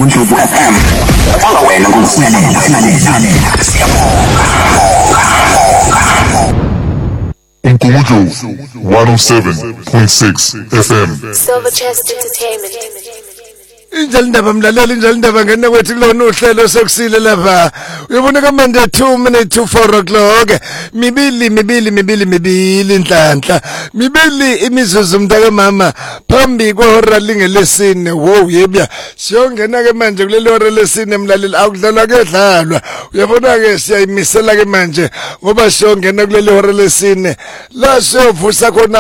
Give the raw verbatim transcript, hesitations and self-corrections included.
Ndlovu F M. Ola wena ngokusilalela, silalela. Siyabonga. Umgungundlovu one oh seven point six F M. Silver Chest Entertainment. Injalo indaba mlaleli injalo indaba ngene kwethu kulona uhlelo sokusile lapha uyabona manje two minutes to four o'clock mibili mibili mibili mibili inhlanhla mibili imizuzu mntaka mama phambi kwehora lingelesine wow yebya siyongena ke manje kuleli hora lesine mlaleli akudlalwa ke dlalwa uyabona ke siyayimisela ke manje ngoba siyongena kuleli hora lesine la siyovusa khona